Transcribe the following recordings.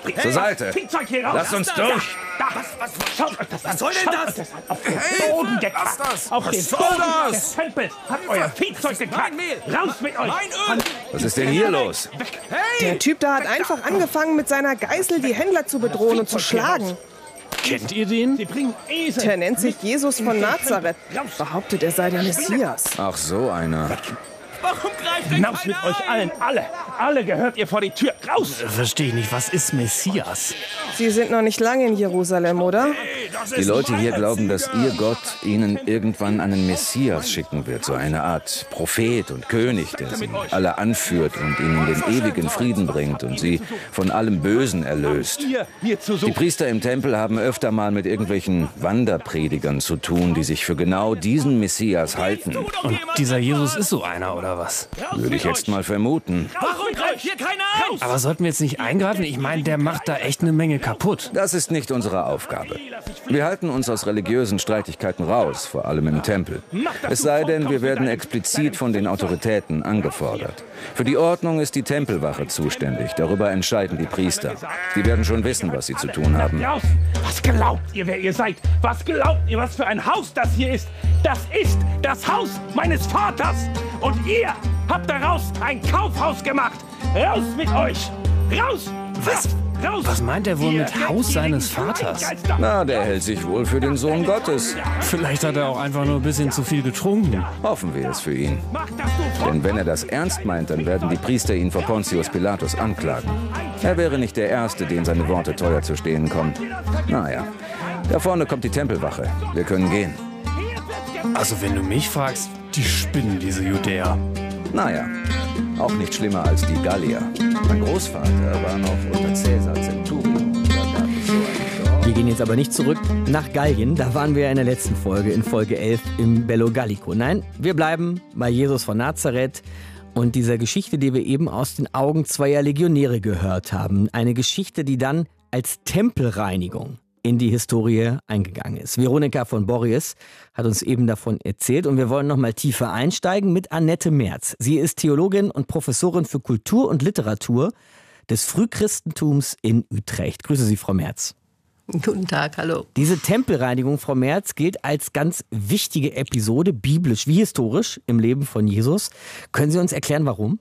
Zur Seite! Viehzeug hier raus! Lasst uns durch! Schaut euch das an! Was soll denn Schaut das? euch Auf den Boden geklappt! Auf den soll Boden das? des Tempels habt euer Viehzeug geklappt! Mehl. Raus mit euch! Mein Öl! Was ist denn hier los? Der Typ da hat einfach angefangen, mit seiner Geißel die Händler zu bedrohen und zu schlagen. Kennt ihr den? Sie bringen Esel! Der nennt sich Jesus von Nazareth. Behauptet, er sei der Messias. Ach, so einer. Warum greift denn Hinaus mit euch allen! Alle gehört ihr vor die Tür! Raus! Verstehe ich nicht, was ist Messias? Sie sind noch nicht lange in Jerusalem, oder? Die Leute hier glauben, dass ihr Gott ihnen irgendwann einen Messias schicken wird. So eine Art Prophet und König, der sie alle anführt und ihnen den ewigen Frieden bringt und sie von allem Bösen erlöst. Ihr hier zu Die suchen! Priester im Tempel haben öfter mal mit irgendwelchen Wanderpredigern zu tun, die sich für genau diesen Messias halten. Und dieser Jesus ist so einer, oder was? Würde ich jetzt mal vermuten. Warum greift hier keiner ein? Aber sollten wir jetzt nicht eingreifen? Ich meine, der macht da echt eine Menge kaputt. Das ist nicht unsere Aufgabe. Wir halten uns aus religiösen Streitigkeiten raus, vor allem im Tempel. Es sei denn, wir werden explizit von den Autoritäten angefordert. Für die Ordnung ist die Tempelwache zuständig. Darüber entscheiden die Priester. Die werden schon wissen, was sie zu tun haben. Raus! Was glaubt ihr, wer ihr seid? Was glaubt ihr, was für ein Haus das hier ist? Das ist das Haus meines Vaters! Und ihr habt daraus ein Kaufhaus gemacht! Raus mit euch! Raus! Was? Raus! Was meint er wohl Ihr mit werdet Haus die seines ewigen Vaters? Geister. Na, der hält sich wohl für den Sohn Gottes. Vielleicht hat er auch einfach nur ein bisschen zu viel getrunken. Hoffen wir es für ihn. Macht, dass du Denn wenn er das ernst meint, dann werden die Priester ihn vor Pontius Pilatus anklagen. Er wäre nicht der Erste, dem seine Worte teuer zu stehen kommen. Naja, da vorne kommt die Tempelwache. Wir können gehen. Also wenn du mich fragst, die spinnen, diese Judäer. Naja, auch nicht schlimmer als die Gallier. Mein Großvater war noch unter Caesar Centurion. Da gab es so ein Dorf. Wir gehen jetzt aber nicht zurück nach Gallien. Da waren wir in der letzten Folge, in Folge 11 im Bello Gallico. Nein, wir bleiben bei Jesus von Nazareth und dieser Geschichte, die wir eben aus den Augen zweier Legionäre gehört haben. Eine Geschichte, die dann als Tempelreinigung in die Historie eingegangen ist. Veronika von Borries hat uns eben davon erzählt und wir wollen noch mal tiefer einsteigen mit Annette Merz. Sie ist Theologin und Professorin für Kultur und Literatur des Frühchristentums in Utrecht. Grüße Sie, Frau Merz. Guten Tag, hallo. Diese Tempelreinigung, Frau Merz, gilt als ganz wichtige Episode, biblisch wie historisch, im Leben von Jesus. Können Sie uns erklären, warum?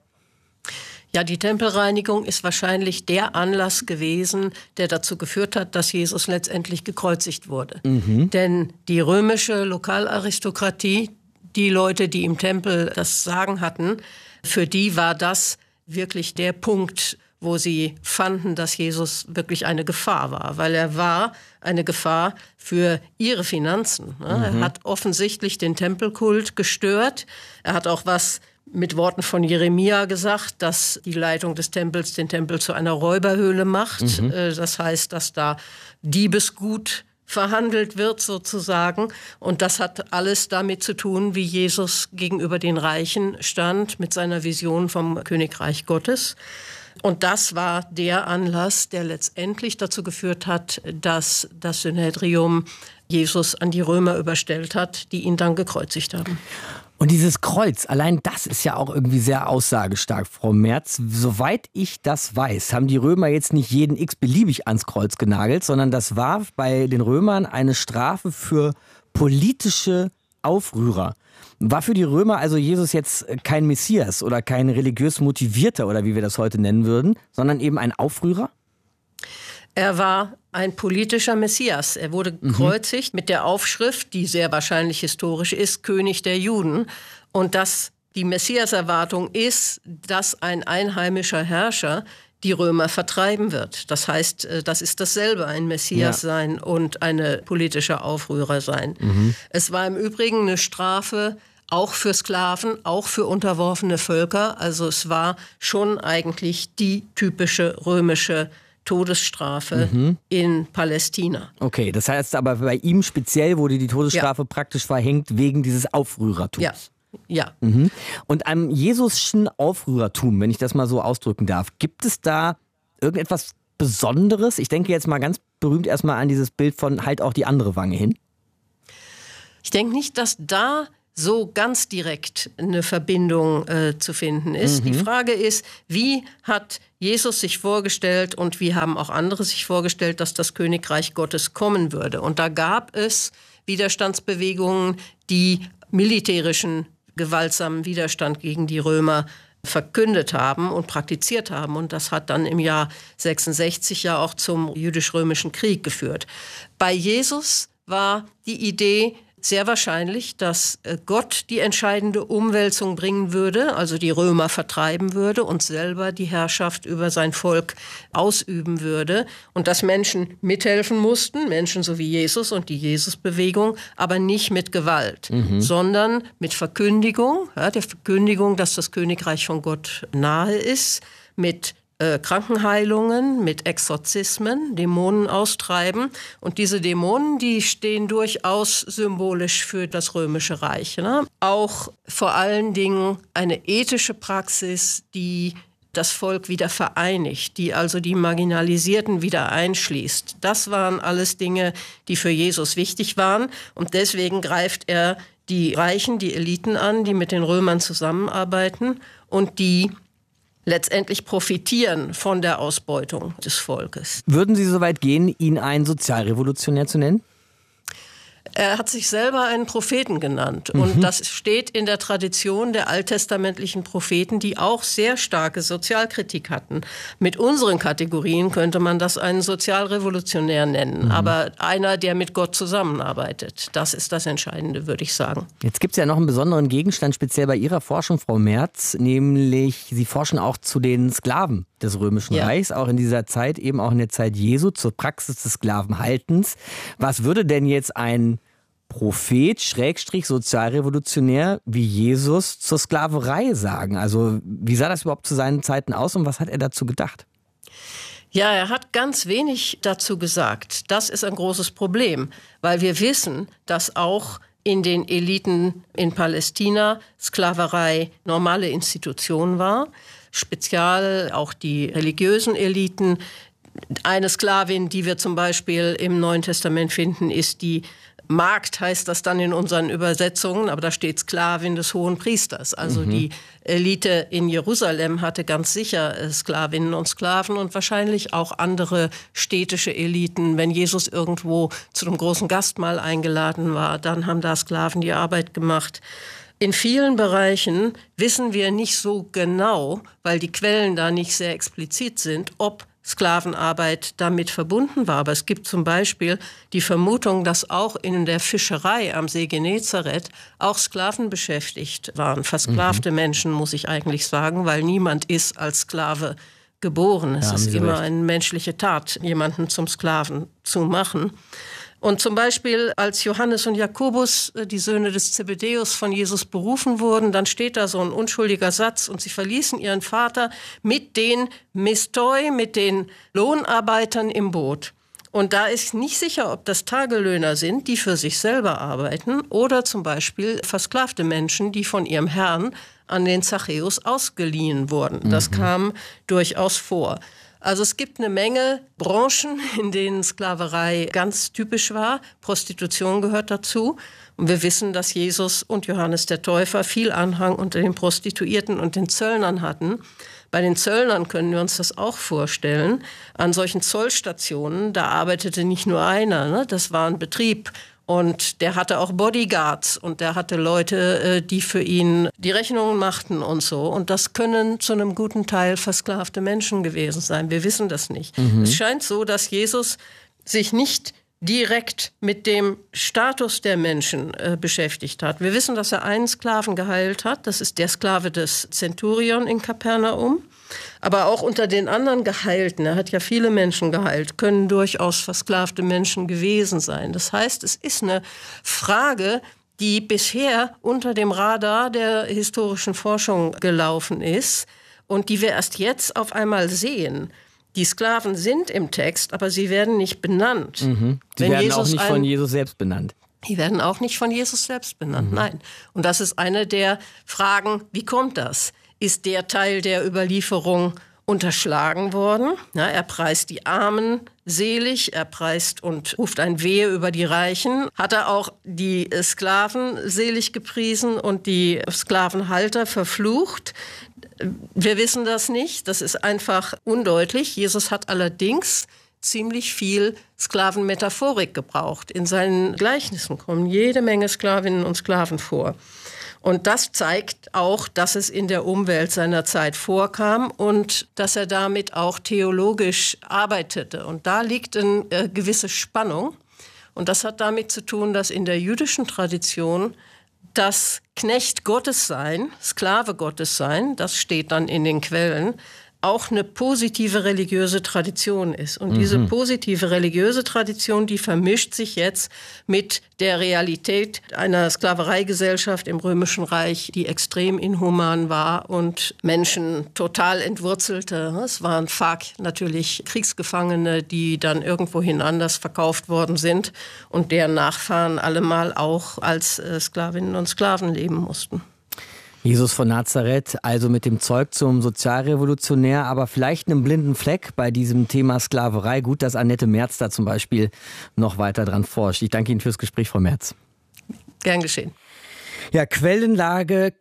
Ja, die Tempelreinigung ist wahrscheinlich der Anlass gewesen, der dazu geführt hat, dass Jesus letztendlich gekreuzigt wurde. Denn die römische Lokalaristokratie, die Leute, die im Tempel das Sagen hatten, für die war das wirklich der Punkt, wo sie fanden, dass Jesus wirklich eine Gefahr war. Weil er war eine Gefahr für ihre Finanzen. Er hat offensichtlich den Tempelkult gestört. Er hat auch was mit Worten von Jeremia gesagt, dass die Leitung des Tempels den Tempel zu einer Räuberhöhle macht. Das heißt, dass da Diebesgut verhandelt wird sozusagen. Und das hat alles damit zu tun, wie Jesus gegenüber den Reichen stand mit seiner Vision vom Königreich Gottes. Und das war der Anlass, der letztendlich dazu geführt hat, dass das Synhedrium Jesus an die Römer überstellt hat, die ihn dann gekreuzigt haben. Und dieses Kreuz, allein das ist ja auch irgendwie sehr aussagestark, Frau Merz. Soweit ich das weiß, haben die Römer jetzt nicht jeden x-beliebig ans Kreuz genagelt, sondern das war bei den Römern eine Strafe für politische Aufrührer. War für die Römer also Jesus jetzt kein Messias oder kein religiös Motivierter oder wie wir das heute nennen würden, sondern eben ein Aufrührer? Er war ein politischer Messias. Er wurde gekreuzigt mit der Aufschrift, die sehr wahrscheinlich historisch ist, König der Juden. Und dass die Messiaserwartung ist, dass ein einheimischer Herrscher die Römer vertreiben wird. Das heißt, das ist dasselbe, ein Messias sein und eine politische Aufrührer sein. Es war im Übrigen eine Strafe auch für Sklaven, auch für unterworfene Völker. Also es war schon eigentlich die typische römische Todesstrafe in Palästina. Okay, das heißt aber bei ihm speziell wurde die Todesstrafe praktisch verhängt wegen dieses Aufrührertums. Ja. Und am Jesusschen Aufrührertum, wenn ich das mal so ausdrücken darf, gibt es da irgendetwas Besonderes? Ich denke jetzt mal ganz berühmt erstmal an dieses Bild von halt auch die andere Wange hin. Ich denke nicht, dass da so ganz direkt eine Verbindung zu finden ist. Die Frage ist, wie hat Jesus sich vorgestellt und wie haben auch andere sich vorgestellt, dass das Königreich Gottes kommen würde? Und da gab es Widerstandsbewegungen, die militärischen, gewaltsamen Widerstand gegen die Römer verkündet haben und praktiziert haben. Und das hat dann im Jahr 66 ja auch zum jüdisch-römischen Krieg geführt. Bei Jesus war die Idee sehr wahrscheinlich, dass Gott die entscheidende Umwälzung bringen würde, also die Römer vertreiben würde und selber die Herrschaft über sein Volk ausüben würde und dass Menschen mithelfen mussten, Menschen so wie Jesus und die Jesusbewegung, aber nicht mit Gewalt, sondern mit Verkündigung, der Verkündigung, dass das Königreich von Gott nahe ist, mit Krankenheilungen, mit Exorzismen, Dämonen austreiben. Und diese Dämonen, die stehen durchaus symbolisch für das Römische Reich. Ne? Auch vor allen Dingen eine ethische Praxis, die das Volk wieder vereinigt, die also die Marginalisierten wieder einschließt. Das waren alles Dinge, die für Jesus wichtig waren. Und deswegen greift er die Reichen, die Eliten an, die mit den Römern zusammenarbeiten und die letztendlich profitieren von der Ausbeutung des Volkes. Würden Sie so weit gehen, ihn einen Sozialrevolutionär zu nennen? Er hat sich selber einen Propheten genannt. Und das steht in der Tradition der alttestamentlichen Propheten, die auch sehr starke Sozialkritik hatten. Mit unseren Kategorien könnte man das einen Sozialrevolutionär nennen. Aber einer, der mit Gott zusammenarbeitet. Das ist das Entscheidende, würde ich sagen. Jetzt gibt es ja noch einen besonderen Gegenstand, speziell bei Ihrer Forschung, Frau Merz. Nämlich, Sie forschen auch zu den Sklaven des Römischen Reichs, auch in dieser Zeit, eben auch in der Zeit Jesu, zur Praxis des Sklavenhaltens. Was würde denn jetzt ein Prophet, Sozialrevolutionär wie Jesus zur Sklaverei sagen? Also wie sah das überhaupt zu seinen Zeiten aus und was hat er dazu gedacht? Ja, er hat ganz wenig dazu gesagt. Das ist ein großes Problem, weil wir wissen, dass auch in den Eliten in Palästina Sklaverei normale Institution war. Speziell auch die religiösen Eliten. Eine Sklavin, die wir zum Beispiel im Neuen Testament finden, ist die Magd, heißt das dann in unseren Übersetzungen, aber da steht Sklavin des Hohen Priesters. Also die Elite in Jerusalem hatte ganz sicher Sklavinnen und Sklaven und wahrscheinlich auch andere städtische Eliten. Wenn Jesus irgendwo zu einem großen Gastmahl eingeladen war, dann haben da Sklaven die Arbeit gemacht. In vielen Bereichen wissen wir nicht so genau, weil die Quellen da nicht sehr explizit sind, ob Sklavenarbeit damit verbunden war. Aber es gibt zum Beispiel die Vermutung, dass auch in der Fischerei am See Genezareth auch Sklaven beschäftigt waren. Versklavte Menschen, muss ich eigentlich sagen, weil niemand ist als Sklave geboren. Es ist immer eine menschliche Tat, jemanden zum Sklaven zu machen. Und zum Beispiel, als Johannes und Jakobus, die Söhne des Zebedäus, von Jesus berufen wurden, dann steht da so ein unschuldiger Satz und sie verließen ihren Vater mit den Mistoi, mit den Lohnarbeitern im Boot. Und da ist nicht sicher, ob das Tagelöhner sind, die für sich selber arbeiten oder zum Beispiel versklavte Menschen, die von ihrem Herrn an den Zachäus ausgeliehen wurden. Das kam durchaus vor. Also es gibt eine Menge Branchen, in denen Sklaverei ganz typisch war. Prostitution gehört dazu. Und wir wissen, dass Jesus und Johannes der Täufer viel Anhang unter den Prostituierten und den Zöllnern hatten. Bei den Zöllnern können wir uns das auch vorstellen. An solchen Zollstationen, da arbeitete nicht nur einer, ne? Das war ein Betrieb. Und der hatte auch Bodyguards und der hatte Leute, die für ihn die Rechnungen machten und so. Und das können zu einem guten Teil versklavte Menschen gewesen sein. Wir wissen das nicht. Es scheint so, dass Jesus sich nicht direkt mit dem Status der Menschen beschäftigt hat. Wir wissen, dass er einen Sklaven geheilt hat. Das ist der Sklave des Zenturion in Kapernaum. Aber auch unter den anderen Geheilten, er hat ja viele Menschen geheilt, können durchaus versklavte Menschen gewesen sein. Das heißt, es ist eine Frage, die bisher unter dem Radar der historischen Forschung gelaufen ist und die wir erst jetzt auf einmal sehen. Die Sklaven sind im Text, aber sie werden nicht benannt. Sie werden auch nicht von Jesus selbst benannt. Die werden auch nicht von Jesus selbst benannt, nein. Und das ist eine der Fragen, wie kommt das? Ist der Teil der Überlieferung unterschlagen worden. Ja, er preist die Armen selig, er preist und ruft ein Wehe über die Reichen. Hat er auch die Sklaven selig gepriesen und die Sklavenhalter verflucht? Wir wissen das nicht, das ist einfach undeutlich. Jesus hat allerdings ziemlich viel Sklavenmetaphorik gebraucht. In seinen Gleichnissen kommen jede Menge Sklavinnen und Sklaven vor. Und das zeigt auch, dass es in der Umwelt seiner Zeit vorkam und dass er damit auch theologisch arbeitete. Und da liegt eine gewisse Spannung. Und das hat damit zu tun, dass in der jüdischen Tradition das Knecht Gottes sein, Sklave Gottes sein, das steht dann in den Quellen, auch eine positive religiöse Tradition ist. Und diese positive religiöse Tradition, die vermischt sich jetzt mit der Realität einer Sklavereigesellschaft im Römischen Reich, die extrem inhuman war und Menschen total entwurzelte. Es waren natürlich Kriegsgefangene, die dann irgendwohin anders verkauft worden sind und deren Nachfahren allemal auch als Sklavinnen und Sklaven leben mussten. Jesus von Nazareth, also mit dem Zeug zum Sozialrevolutionär, aber vielleicht einem blinden Fleck bei diesem Thema Sklaverei. Gut, dass Annette Merz da zum Beispiel noch weiter dran forscht. Ich danke Ihnen fürs Gespräch, Frau Merz. Gern geschehen. Ja, Quellenlage,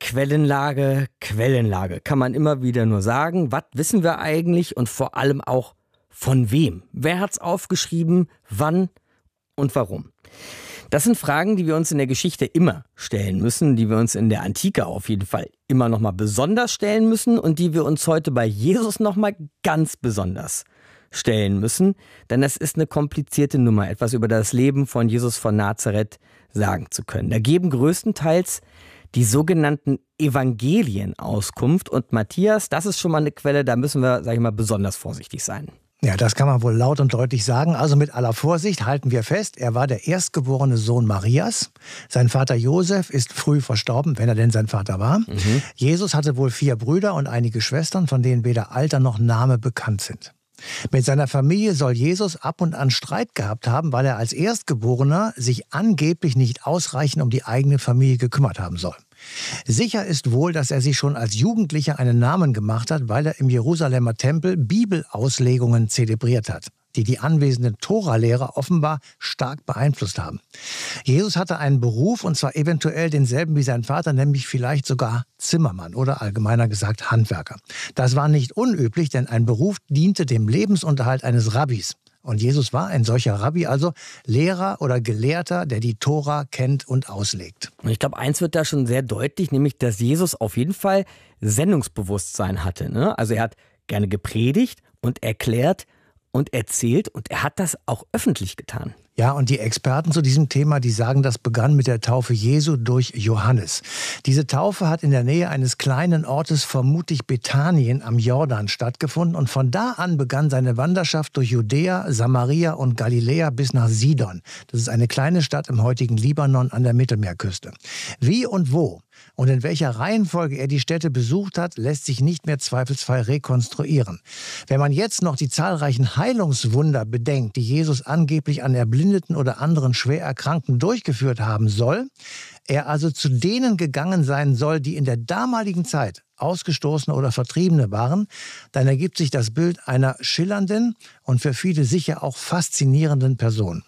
kann man immer wieder nur sagen. Was wissen wir eigentlich und vor allem auch von wem? Wer hat's aufgeschrieben, wann und warum? Das sind Fragen, die wir uns in der Geschichte immer stellen müssen, die wir uns in der Antike auf jeden Fall immer noch mal besonders stellen müssen und die wir uns heute bei Jesus noch mal ganz besonders stellen müssen. Denn es ist eine komplizierte Nummer, etwas über das Leben von Jesus von Nazareth sagen zu können. Da geben größtenteils die sogenannten Evangelien Auskunft. Und Matthias, das ist schon mal eine Quelle, da müssen wir, sag ich mal, besonders vorsichtig sein. Ja, das kann man wohl laut und deutlich sagen. Also mit aller Vorsicht halten wir fest, er war der erstgeborene Sohn Marias. Sein Vater Josef ist früh verstorben, wenn er denn sein Vater war. Jesus hatte wohl 4 Brüder und einige Schwestern, von denen weder Alter noch Name bekannt sind. Mit seiner Familie soll Jesus ab und an Streit gehabt haben, weil er als Erstgeborener sich angeblich nicht ausreichend um die eigene Familie gekümmert haben soll. Sicher ist wohl, dass er sich schon als Jugendlicher einen Namen gemacht hat, weil er im Jerusalemer Tempel Bibelauslegungen zelebriert hat, die die anwesenden Tora-Lehrer offenbar stark beeinflusst haben. Jesus hatte einen Beruf, und zwar eventuell denselben wie sein Vater, nämlich vielleicht sogar Zimmermann oder allgemeiner gesagt Handwerker. Das war nicht unüblich, denn ein Beruf diente dem Lebensunterhalt eines Rabbis. Und Jesus war ein solcher Rabbi, also Lehrer oder Gelehrter, der die Tora kennt und auslegt. Und ich glaube, eins wird da schon sehr deutlich, nämlich, dass Jesus auf jeden Fall Sendungsbewusstsein hatte, ne? Also er hat gerne gepredigt und erklärt und erzählt und er hat das auch öffentlich getan. Ja, und die Experten zu diesem Thema, die sagen, das begann mit der Taufe Jesu durch Johannes. Diese Taufe hat in der Nähe eines kleinen Ortes, vermutlich Bethanien am Jordan, stattgefunden. Und von da an begann seine Wanderschaft durch Judäa, Samaria und Galiläa bis nach Sidon. Das ist eine kleine Stadt im heutigen Libanon an der Mittelmeerküste. Wie und wo und in welcher Reihenfolge er die Städte besucht hat, lässt sich nicht mehr zweifelsfrei rekonstruieren. Wenn man jetzt noch die zahlreichen Heilungswunder bedenkt, die Jesus angeblich an Erblindeten oder anderen Schwererkrankten durchgeführt haben soll, er also zu denen gegangen sein soll, die in der damaligen Zeit Ausgestoßene oder Vertriebene waren, dann ergibt sich das Bild einer schillernden und für viele sicher auch faszinierenden Person.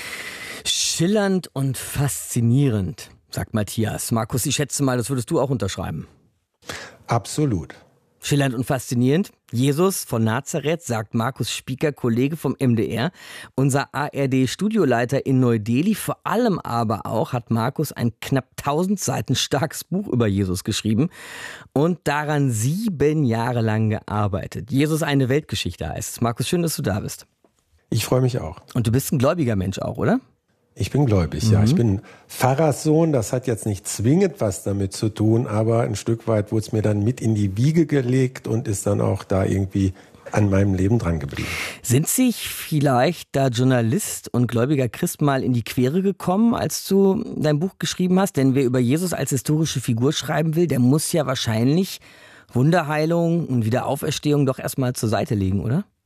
Schillernd und faszinierend, sagt Matthias. Markus, ich schätze mal, das würdest du auch unterschreiben. Absolut. Schillernd und faszinierend. Jesus von Nazareth, sagt Markus Spieker, Kollege vom MDR, unser ARD-Studioleiter in Neu-Delhi. Vor allem aber auch hat Markus ein knapp 1000 Seiten starkes Buch über Jesus geschrieben und daran 7 Jahre lang gearbeitet. Jesus, eine Weltgeschichte heißt es. Markus, schön, dass du da bist. Ich freue mich auch. Und du bist ein gläubiger Mensch auch, oder? Ich bin gläubig, ja. Ich bin Pfarrerssohn, das hat jetzt nicht zwingend was damit zu tun, aber ein Stück weit wurde es mir dann mit in die Wiege gelegt und ist dann auch da irgendwie an meinem Leben dran geblieben. Sind sich vielleicht da Journalist und gläubiger Christ mal in die Quere gekommen, als du dein Buch geschrieben hast? Denn wer über Jesus als historische Figur schreiben will, der muss ja wahrscheinlich Wunderheilung und Wiederauferstehung doch erstmal zur Seite legen, oder?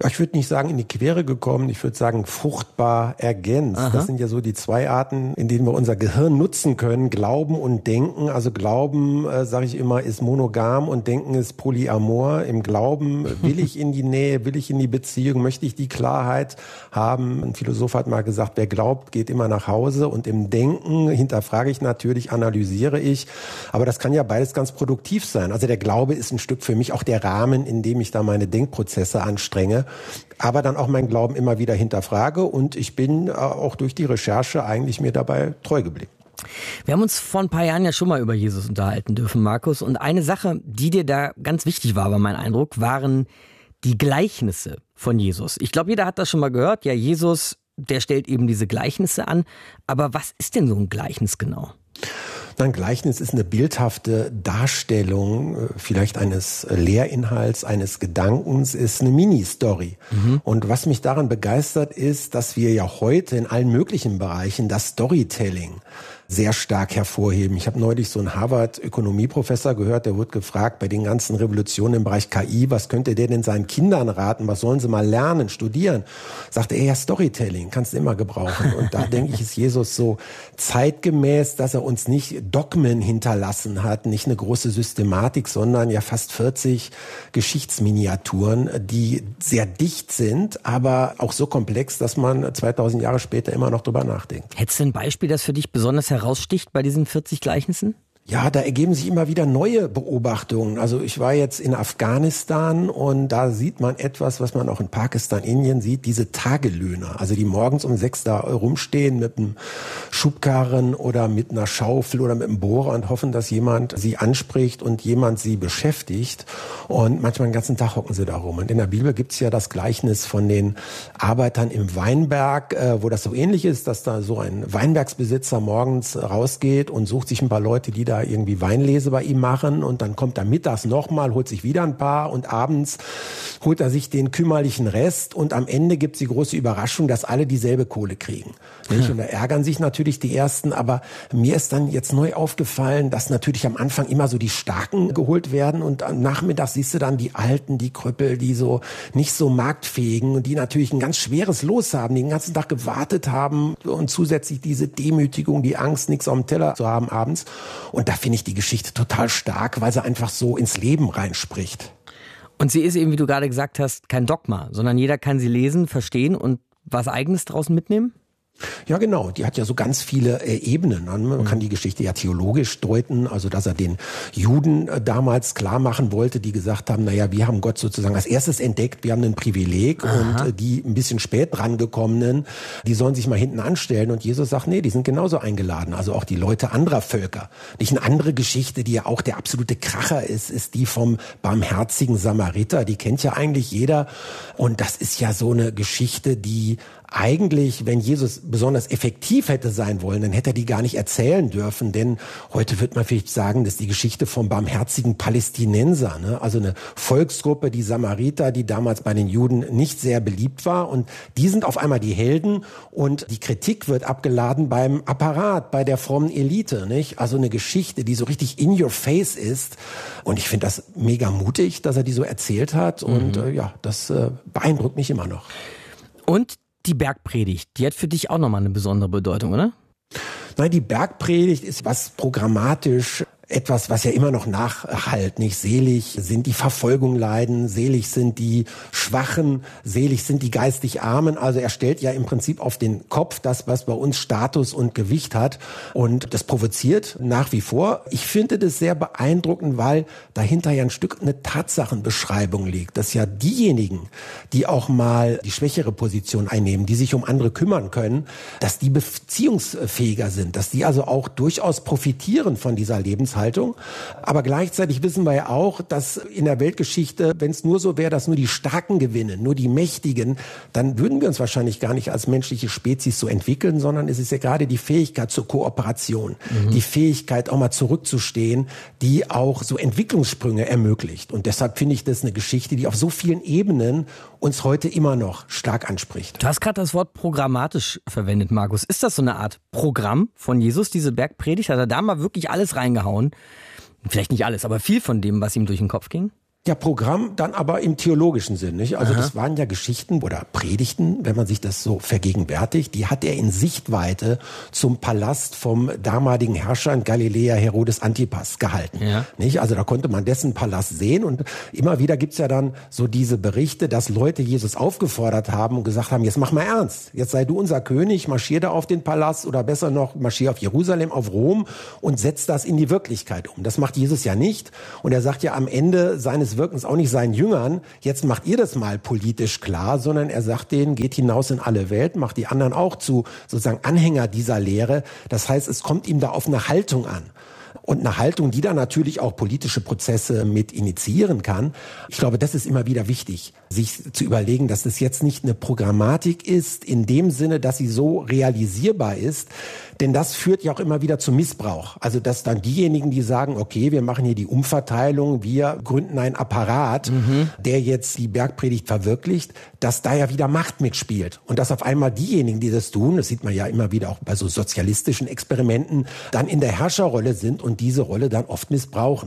Ich würde nicht sagen in die Quere gekommen, ich würde sagen fruchtbar ergänzt. Aha. Das sind ja so die zwei Arten, in denen wir unser Gehirn nutzen können, Glauben und Denken. Also Glauben, sage ich immer, ist monogam und Denken ist polyamor. Im Glauben will ich in die Nähe, will ich in die Beziehung, möchte ich die Klarheit haben. Ein Philosoph hat mal gesagt, wer glaubt, geht immer nach Hause. Und im Denken hinterfrage ich natürlich, analysiere ich. Aber das kann ja beides ganz produktiv sein. Also der Glaube ist ein Stück für mich auch der Rahmen, in dem ich da meine Denkprozesse anstrenge. Aber dann auch meinen Glauben immer wieder hinterfrage und ich bin auch durch die Recherche eigentlich mir dabei treu geblieben. Wir haben uns vor ein paar Jahren ja schon mal über Jesus unterhalten dürfen, Markus. Und eine Sache, die dir da ganz wichtig war mein Eindruck, waren die Gleichnisse von Jesus. Ich glaube, jeder hat das schon mal gehört. Ja, Jesus, der stellt eben diese Gleichnisse an. Aber was ist denn so ein Gleichnis genau? Ein Gleichnis ist eine bildhafte Darstellung vielleicht eines Lehrinhalts, eines Gedankens, ist eine Mini-Story. Und was mich daran begeistert ist, dass wir ja heute in allen möglichen Bereichen das Storytelling sehr stark hervorheben. Ich habe neulich so einen Harvard-Ökonomieprofessor gehört, der wurde gefragt, bei den ganzen Revolutionen im Bereich KI, was könnte der denn seinen Kindern raten, was sollen sie mal lernen, studieren? Sagte er, ja, Storytelling kannst du immer gebrauchen. Und da denke ich, ist Jesus so zeitgemäß, dass er uns nicht Dogmen hinterlassen hat, nicht eine große Systematik, sondern ja fast 40 Geschichtsminiaturen, die sehr dicht sind, aber auch so komplex, dass man 2000 Jahre später immer noch drüber nachdenkt. Hättest du ein Beispiel, das für dich besonders heraussticht bei diesen 40 Gleichnissen? Ja, da ergeben sich immer wieder neue Beobachtungen. Also ich war jetzt in Afghanistan und da sieht man etwas, was man auch in Pakistan, Indien sieht, diese Tagelöhner. Also die morgens um 6 da rumstehen mit einem Schubkarren oder mit einer Schaufel oder mit einem Bohrer und hoffen, dass jemand sie anspricht und jemand sie beschäftigt. Und manchmal den ganzen Tag hocken sie da rum. Und in der Bibel gibt's ja das Gleichnis von den Arbeitern im Weinberg, wo das so ähnlich ist, dass da so ein Weinbergsbesitzer morgens rausgeht und sucht sich ein paar Leute, die da irgendwie Weinlese bei ihm machen und dann kommt er mittags nochmal, holt sich wieder ein paar und abends holt er sich den kümmerlichen Rest und am Ende gibt's die große Überraschung, dass alle dieselbe Kohle kriegen. Nicht? Und da ärgern sich natürlich die Ersten, aber mir ist dann jetzt neu aufgefallen, dass natürlich am Anfang immer so die Starken geholt werden und am Nachmittag siehst du dann die Alten, die Krüppel, die so nicht so marktfähigen und die natürlich ein ganz schweres Los haben, die den ganzen Tag gewartet haben und zusätzlich diese Demütigung, die Angst, nichts auf dem Teller zu haben abends. Und da finde ich die Geschichte total stark, weil sie einfach so ins Leben reinspricht. Und sie ist eben, wie du gerade gesagt hast, kein Dogma, sondern jeder kann sie lesen, verstehen und was Eigenes draus mitnehmen? Ja, genau. Die hat ja so ganz viele Ebenen. Man kann die Geschichte ja theologisch deuten, also dass er den Juden damals klar machen wollte, die gesagt haben, naja, wir haben Gott sozusagen als erstes entdeckt, wir haben ein Privileg. Aha. Und die ein bisschen spät rangekommenen, die sollen sich mal hinten anstellen. Und Jesus sagt, nee, die sind genauso eingeladen. Also auch die Leute anderer Völker. Nicht eine andere Geschichte, die ja auch der absolute Kracher ist die vom barmherzigen Samariter. Die kennt ja eigentlich jeder. Und das ist ja so eine Geschichte, die eigentlich, wenn Jesus besonders effektiv hätte sein wollen, dann hätte er die gar nicht erzählen dürfen, denn heute wird man vielleicht sagen, das ist die Geschichte vom barmherzigen Palästinenser, ne? Also eine Volksgruppe, die Samariter, die damals bei den Juden nicht sehr beliebt war und die sind auf einmal die Helden und die Kritik wird abgeladen beim Apparat, bei der frommen Elite, nicht? Also eine Geschichte, die so richtig in your face ist und ich finde das mega mutig, dass er die so erzählt hat und das beeindruckt mich immer noch. Und die Bergpredigt, die hat für dich auch nochmal eine besondere Bedeutung, oder? Nein, die Bergpredigt ist was programmatisch, etwas, was ja immer noch nachhallt, nicht? Selig sind die Verfolgung leiden, selig sind die Schwachen, selig sind die geistig Armen. Also er stellt ja im Prinzip auf den Kopf das, was bei uns Status und Gewicht hat. Und das provoziert nach wie vor. Ich finde das sehr beeindruckend, weil dahinter ja ein Stück eine Tatsachenbeschreibung liegt. Dass ja diejenigen, die auch mal die schwächere Position einnehmen, die sich um andere kümmern können, dass die beziehungsfähiger sind, dass die also auch durchaus profitieren von dieser Lebenshaltung. Aber gleichzeitig wissen wir ja auch, dass in der Weltgeschichte, wenn es nur so wäre, dass nur die Starken gewinnen, nur die Mächtigen, dann würden wir uns wahrscheinlich gar nicht als menschliche Spezies so entwickeln, sondern es ist ja gerade die Fähigkeit zur Kooperation, die Fähigkeit auch mal zurückzustehen, die auch so Entwicklungssprünge ermöglicht. Und deshalb finde ich das eine Geschichte, die auf so vielen Ebenen uns heute immer noch stark anspricht. Du hast gerade das Wort programmatisch verwendet, Markus. Ist das so eine Art Programm von Jesus, diese Bergpredigt? Hat er da mal wirklich alles reingehauen? Vielleicht nicht alles, aber viel von dem, was ihm durch den Kopf ging? Ja, Programm dann aber im theologischen Sinn, nicht? Also das waren ja Geschichten oder Predigten, wenn man sich das so vergegenwärtigt, die hat er in Sichtweite zum Palast vom damaligen Herrscher in Galiläa, Herodes Antipas, gehalten. Ja. Nicht? Also da konnte man dessen Palast sehen und immer wieder gibt's ja dann so diese Berichte, dass Leute Jesus aufgefordert haben und gesagt haben, jetzt mach mal ernst, jetzt sei du unser König, marschier da auf den Palast oder besser noch, marschier auf Jerusalem, auf Rom und setz das in die Wirklichkeit um. Das macht Jesus ja nicht und er sagt ja am Ende seines Wirkens auch nicht seinen Jüngern, jetzt macht ihr das mal politisch klar, sondern er sagt denen, geht hinaus in alle Welt, macht die anderen auch zu sozusagen Anhänger dieser Lehre. Das heißt, es kommt ihm da auf eine Haltung an. Und eine Haltung, die dann natürlich auch politische Prozesse mit initiieren kann. Ich glaube, das ist immer wieder wichtig, sich zu überlegen, dass es jetzt nicht eine Programmatik ist, in dem Sinne, dass sie so realisierbar ist. Denn das führt ja auch immer wieder zu Missbrauch. Also dass dann diejenigen, die sagen, okay, wir machen hier die Umverteilung, wir gründen einen Apparat, der jetzt die Bergpredigt verwirklicht, dass da ja wieder Macht mitspielt. Und dass auf einmal diejenigen, die das tun, das sieht man ja immer wieder auch bei so sozialistischen Experimenten, dann in der Herrscherrolle sind und diese Rolle dann oft missbrauchen.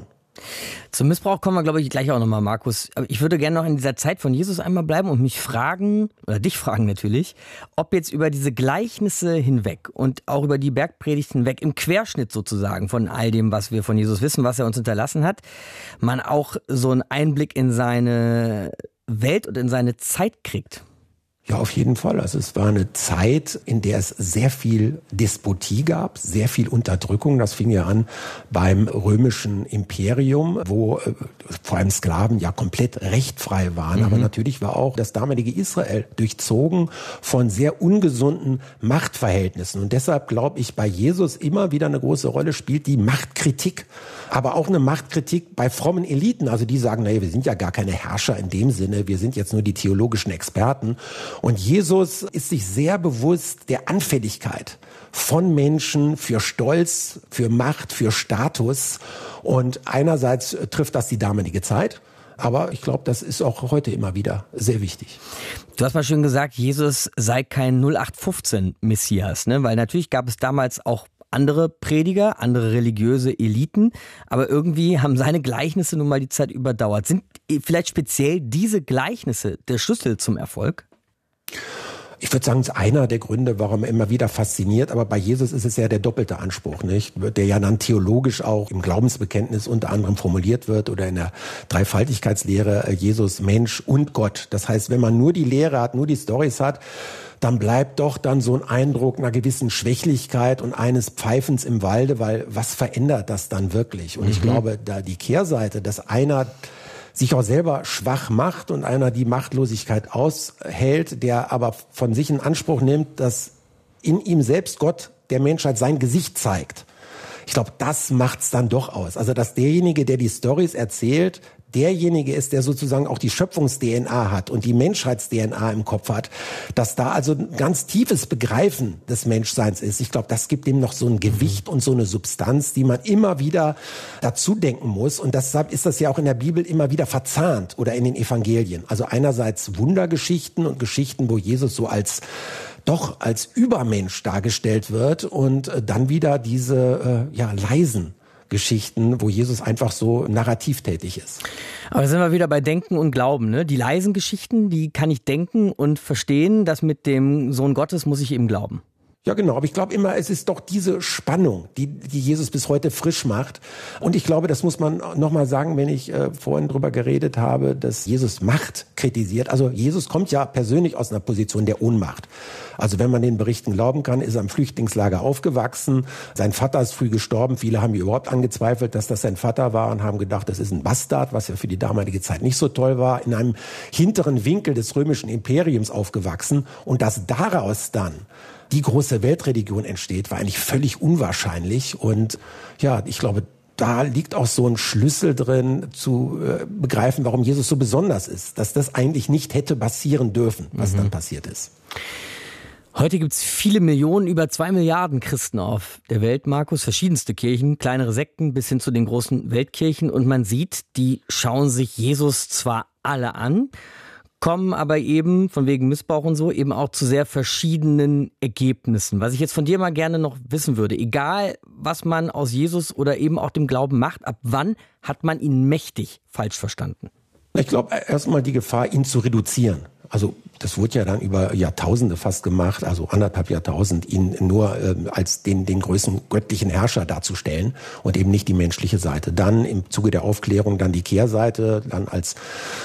Zum Missbrauch kommen wir, glaube ich, gleich auch nochmal, Markus. Aber ich würde gerne noch in dieser Zeit von Jesus einmal bleiben und mich fragen, oder dich fragen natürlich, ob jetzt über diese Gleichnisse hinweg und auch über die Bergpredigt hinweg, im Querschnitt sozusagen von all dem, was wir von Jesus wissen, was er uns hinterlassen hat, man auch so einen Einblick in seine Welt und in seine Zeit kriegt. Ja, auf jeden Fall. Also es war eine Zeit, in der es sehr viel Despotie gab, sehr viel Unterdrückung. Das fing ja an beim römischen Imperium, wo vor allem Sklaven ja komplett rechtfrei waren. Aber natürlich war auch das damalige Israel durchzogen von sehr ungesunden Machtverhältnissen. Und deshalb glaube ich, bei Jesus immer wieder eine große Rolle spielt die Machtkritik. Aber auch eine Machtkritik bei frommen Eliten. Also die sagen, naja, wir sind ja gar keine Herrscher in dem Sinne. Wir sind jetzt nur die theologischen Experten. Und Jesus ist sich sehr bewusst der Anfälligkeit von Menschen für Stolz, für Macht, für Status. Und einerseits trifft das die damalige Zeit. Aber ich glaube, das ist auch heute immer wieder sehr wichtig. Du hast mal schön gesagt, Jesus sei kein 0815-Messias, ne? Weil natürlich gab es damals auch andere Prediger, andere religiöse Eliten, aber irgendwie haben seine Gleichnisse nun mal die Zeit überdauert. Sind vielleicht speziell diese Gleichnisse der Schlüssel zum Erfolg? Ich würde sagen, es ist einer der Gründe, warum er immer wieder fasziniert. Aber bei Jesus ist es ja der doppelte Anspruch, nicht? Der ja dann theologisch auch im Glaubensbekenntnis unter anderem formuliert wird oder in der Dreifaltigkeitslehre Jesus, Mensch und Gott. Das heißt, wenn man nur die Lehre hat, nur die Storys hat, dann bleibt doch dann so ein Eindruck einer gewissen Schwächlichkeit und eines Pfeifens im Walde, weil was verändert das dann wirklich? Und ich glaube, da die Kehrseite, dass einer sich auch selber schwach macht und einer die Machtlosigkeit aushält, der aber von sich in Anspruch nimmt, dass in ihm selbst Gott der Menschheit sein Gesicht zeigt. Ich glaube, das macht's dann doch aus. Also, dass derjenige, der die Storys erzählt, derjenige ist, der sozusagen auch die Schöpfungs-DNA hat und die Menschheits-DNA im Kopf hat, dass da also ein ganz tiefes Begreifen des Menschseins ist. Ich glaube, das gibt ihm noch so ein Gewicht und so eine Substanz, die man immer wieder dazu denken muss. Und deshalb ist das ja auch in der Bibel immer wieder verzahnt oder in den Evangelien. Also einerseits Wundergeschichten und Geschichten, wo Jesus so als Übermensch dargestellt wird und dann wieder diese leisen Geschichten, wo Jesus einfach so narrativ tätig ist. Aber da sind wir wieder bei Denken und Glauben, ne? Die leisen Geschichten, die kann ich denken und verstehen. Das mit dem Sohn Gottes muss ich eben glauben. Ja, genau. Aber ich glaube immer, es ist doch diese Spannung, die Jesus bis heute frisch macht. Und ich glaube, das muss man nochmal sagen, wenn ich vorhin drüber geredet habe, dass Jesus Macht kritisiert. Also Jesus kommt ja persönlich aus einer Position der Ohnmacht. Also wenn man den Berichten glauben kann, ist er im Flüchtlingslager aufgewachsen. Sein Vater ist früh gestorben. Viele haben überhaupt angezweifelt, dass das sein Vater war und haben gedacht, das ist ein Bastard, was ja für die damalige Zeit nicht so toll war. In einem hinteren Winkel des römischen Imperiums aufgewachsen. Und dass daraus dann die große Weltreligion entsteht, war eigentlich völlig unwahrscheinlich. Und ja, ich glaube, da liegt auch so ein Schlüssel drin, zu begreifen, warum Jesus so besonders ist. Dass das eigentlich nicht hätte passieren dürfen, was dann passiert ist. Heute gibt es viele Millionen, über 2 Milliarden Christen auf der Welt, Markus. Verschiedenste Kirchen, kleinere Sekten bis hin zu den großen Weltkirchen. Und man sieht, die schauen sich Jesus zwar alle an, kommen aber eben, von wegen Missbrauch und so, eben auch zu sehr verschiedenen Ergebnissen. Was ich jetzt von dir mal gerne noch wissen würde, egal was man aus Jesus oder eben auch dem Glauben macht, ab wann hat man ihn mächtig falsch verstanden? Ich glaube, erstmal die Gefahr, ihn zu reduzieren. Also das wurde ja dann über Jahrtausende fast gemacht, also 1,5 Jahrtausend, ihn nur als den größten göttlichen Herrscher darzustellen und eben nicht die menschliche Seite. Dann im Zuge der Aufklärung dann die Kehrseite, dann als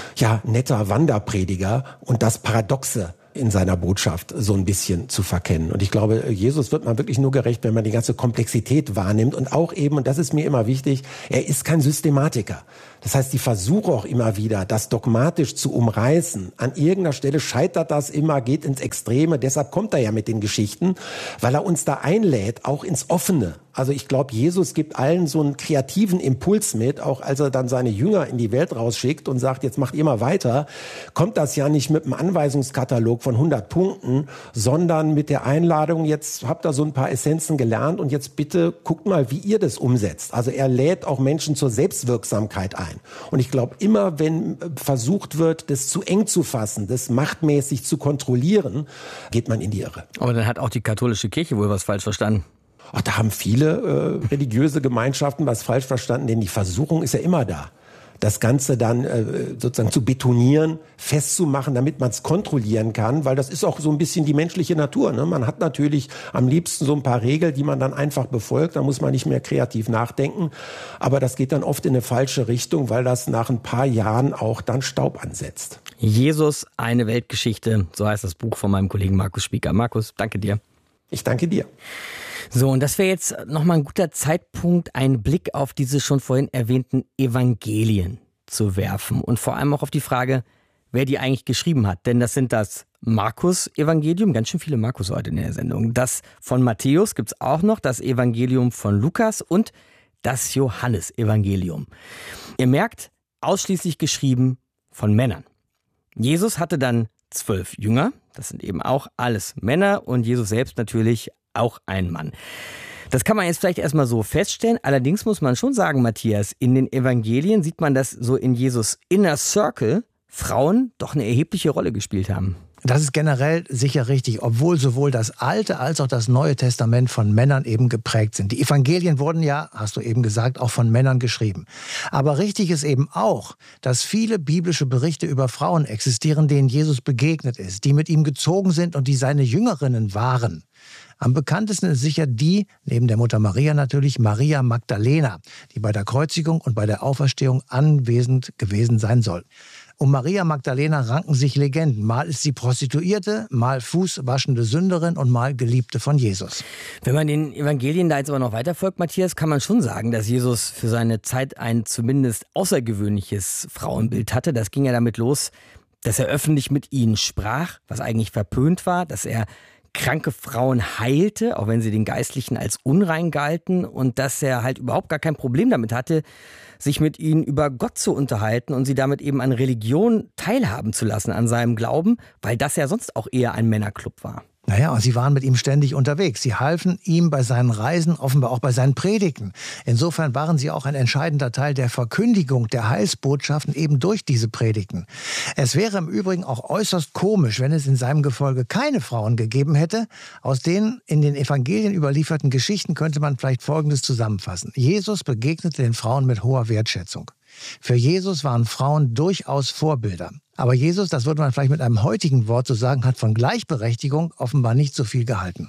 netter Wanderprediger und das Paradoxe in seiner Botschaft so ein bisschen zu verkennen. Und ich glaube, Jesus wird man wirklich nur gerecht, wenn man die ganze Komplexität wahrnimmt und auch eben, und das ist mir immer wichtig, er ist kein Systematiker. Das heißt, die Versuche auch immer wieder, das dogmatisch zu umreißen, an irgendeiner Stelle scheitert das immer, geht ins Extreme. Deshalb kommt er ja mit den Geschichten, weil er uns da einlädt, auch ins Offene. Also ich glaube, Jesus gibt allen so einen kreativen Impuls mit, auch als er dann seine Jünger in die Welt rausschickt und sagt, jetzt macht ihr mal weiter, kommt das ja nicht mit einem Anweisungskatalog von 100 Punkten, sondern mit der Einladung, jetzt habt ihr so ein paar Essenzen gelernt und jetzt bitte guckt mal, wie ihr das umsetzt. Also er lädt auch Menschen zur Selbstwirksamkeit ein. Und ich glaube, immer wenn versucht wird, das zu eng zu fassen, das machtmäßig zu kontrollieren, geht man in die Irre. Aber dann hat auch die katholische Kirche wohl was falsch verstanden. Ach, da haben viele religiöse Gemeinschaften was falsch verstanden, denn die Versuchung ist ja immer da. Das Ganze dann sozusagen zu betonieren, festzumachen, damit man es kontrollieren kann, weil das ist auch so ein bisschen die menschliche Natur. Ne? Man hat natürlich am liebsten so ein paar Regeln, die man dann einfach befolgt, da muss man nicht mehr kreativ nachdenken, aber das geht dann oft in eine falsche Richtung, weil das nach ein paar Jahren auch dann Staub ansetzt. Jesus, eine Weltgeschichte, so heißt das Buch von meinem Kollegen Markus Spieker. Markus, danke dir. Ich danke dir. So, und das wäre jetzt nochmal ein guter Zeitpunkt, einen Blick auf diese schon vorhin erwähnten Evangelien zu werfen und vor allem auch auf die Frage, wer die eigentlich geschrieben hat. Denn das sind das Markus-Evangelium, ganz schön viele Markus heute in der Sendung. Das von Matthäus gibt's auch noch, das Evangelium von Lukas und das Johannes-Evangelium. Ihr merkt, ausschließlich geschrieben von Männern. Jesus hatte dann 12 Jünger, das sind eben auch alles Männer und Jesus selbst natürlich auch ein Mann. Das kann man jetzt vielleicht erstmal so feststellen. Allerdings muss man schon sagen, Matthias, in den Evangelien sieht man, dass so in Jesus Inner Circle Frauen doch eine erhebliche Rolle gespielt haben. Das ist generell sicher richtig, obwohl sowohl das Alte als auch das Neue Testament von Männern eben geprägt sind. Die Evangelien wurden ja, hast du eben gesagt, auch von Männern geschrieben. Aber richtig ist eben auch, dass viele biblische Berichte über Frauen existieren, denen Jesus begegnet ist, die mit ihm gezogen sind und die seine Jüngerinnen waren. Am bekanntesten ist sicher die, neben der Mutter Maria natürlich, Maria Magdalena, die bei der Kreuzigung und bei der Auferstehung anwesend gewesen sein soll. Um Maria Magdalena ranken sich Legenden. Mal ist sie Prostituierte, mal fußwaschende Sünderin und mal Geliebte von Jesus. Wenn man den Evangelien da jetzt aber noch weiterfolgt, Matthias, kann man schon sagen, dass Jesus für seine Zeit ein zumindest außergewöhnliches Frauenbild hatte. Das ging ja damit los, dass er öffentlich mit ihnen sprach, was eigentlich verpönt war, dass er kranke Frauen heilte, auch wenn sie den Geistlichen als unrein galten, und dass er halt überhaupt gar kein Problem damit hatte, sich mit ihnen über Gott zu unterhalten und sie damit eben an Religion teilhaben zu lassen, an seinem Glauben, weil das ja sonst auch eher ein Männerclub war. Naja, und sie waren mit ihm ständig unterwegs. Sie halfen ihm bei seinen Reisen, offenbar auch bei seinen Predigten. Insofern waren sie auch ein entscheidender Teil der Verkündigung der Heilsbotschaften eben durch diese Predigten. Es wäre im Übrigen auch äußerst komisch, wenn es in seinem Gefolge keine Frauen gegeben hätte. Aus den in den Evangelien überlieferten Geschichten könnte man vielleicht Folgendes zusammenfassen. Jesus begegnete den Frauen mit hoher Wertschätzung. Für Jesus waren Frauen durchaus Vorbilder. Aber Jesus, das würde man vielleicht mit einem heutigen Wort so sagen, hat von Gleichberechtigung offenbar nicht so viel gehalten.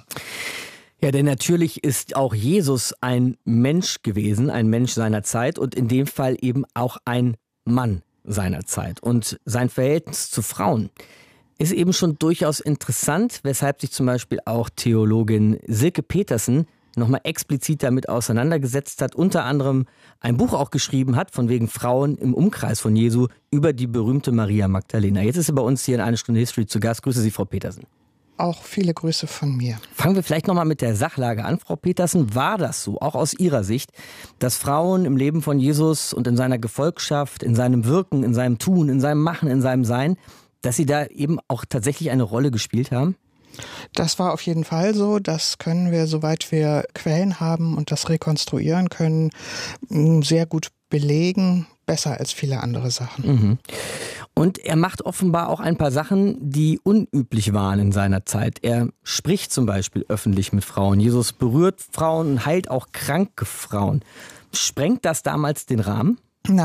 Ja, denn natürlich ist auch Jesus ein Mensch gewesen, ein Mensch seiner Zeit und in dem Fall eben auch ein Mann seiner Zeit. Und sein Verhältnis zu Frauen ist eben schon durchaus interessant, weshalb sich zum Beispiel auch Theologin Silke Petersen nochmal explizit damit auseinandergesetzt hat, unter anderem ein Buch auch geschrieben hat, von wegen Frauen im Umkreis von Jesu, über die berühmte Maria Magdalena. Jetzt ist sie bei uns hier in 1 Stunde History zu Gast. Grüße Sie, Frau Petersen. Auch viele Grüße von mir. Fangen wir vielleicht nochmal mit der Sachlage an, Frau Petersen. War das so, auch aus Ihrer Sicht, dass Frauen im Leben von Jesus und in seiner Gefolgschaft, in seinem Wirken, in seinem Tun, in seinem Machen, in seinem Sein, dass sie da eben auch tatsächlich eine Rolle gespielt haben? Das war auf jeden Fall so. Das können wir, soweit wir Quellen haben und das rekonstruieren können, sehr gut belegen. Besser als viele andere Sachen. Mhm. Und er macht offenbar auch ein paar Sachen, die unüblich waren in seiner Zeit. Er spricht zum Beispiel öffentlich mit Frauen. Jesus berührt Frauen und heilt auch kranke Frauen. Sprengt das damals den Rahmen? Nein.